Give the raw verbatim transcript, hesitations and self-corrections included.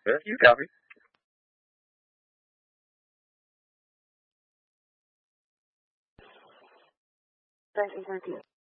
Yeah, you got me. Thank you, thank you.